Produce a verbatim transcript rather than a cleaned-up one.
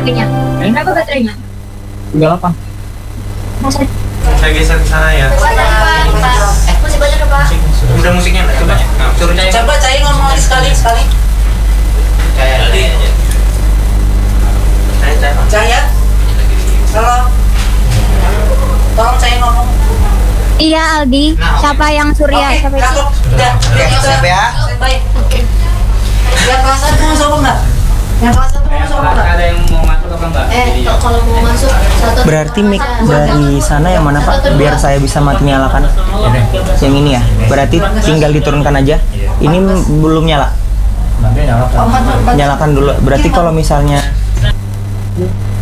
pakainya. Berapa baterainya? tiga puluh delapan. Masa Saya geser ke sana ya. masih banyak apa? Udah musiknya enggak coba. Suruh Cai. Coba Cai ngomong sekali sekali. Cai tadi aja. Cai Cai. Cai ya. Halo. Tolong Cai ngomong. Iya Aldi, siapa yang Surya? Oke, Siapa itu? cakep. Udah, udah kita. Siap ya. Baik. Oke. Yang kelas satu mau coba enggak? Yang kelas satu mau coba enggak? Ada yang mau masuk apa enggak? Eh, kalau mau masuk satu. Berarti mic dari sana yang mana Pak? Biar saya bisa mati nyalakan. Yang ini ya. Berarti tinggal diturunkan aja. Ini belum nyala. Nanti nyalakan. Oh, Nyalakan dulu. Berarti kalau misalnya